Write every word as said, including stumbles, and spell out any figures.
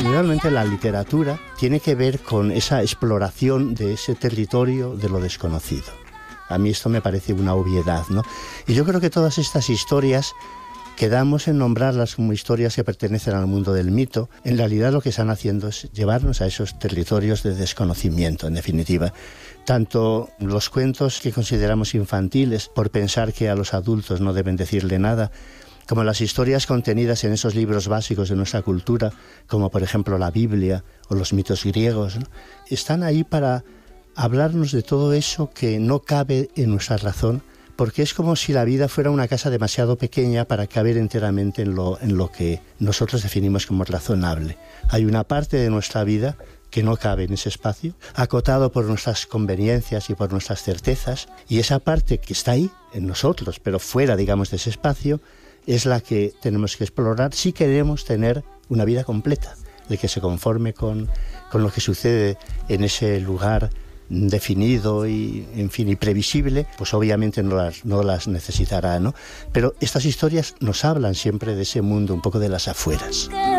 Realmente la literatura tiene que ver con esa exploración de ese territorio de lo desconocido. A mí esto me parece una obviedad, ¿no? Y yo creo que todas estas historias, quedamos en nombrarlas como historias que pertenecen al mundo del mito, en realidad lo que están haciendo es llevarnos a esos territorios de desconocimiento, en definitiva. Tanto los cuentos que consideramos infantiles, por pensar que a los adultos no deben decirle nada, como las historias contenidas en esos libros básicos de nuestra cultura, como por ejemplo la Biblia o los mitos griegos, ¿no? Están ahí para hablarnos de todo eso que no cabe en nuestra razón, porque es como si la vida fuera una casa demasiado pequeña para caber enteramente en lo, en lo que nosotros definimos como razonable. Hay una parte de nuestra vida que no cabe en ese espacio, acotado por nuestras conveniencias y por nuestras certezas, y esa parte que está ahí, en nosotros, pero fuera, digamos, de ese espacio, es la que tenemos que explorar si queremos tener una vida completa, de que se conforme con, con lo que sucede en ese lugar definido y, en fin, y previsible, pues obviamente no las, no las necesitará, ¿no? Pero estas historias nos hablan siempre de ese mundo, un poco de las afueras.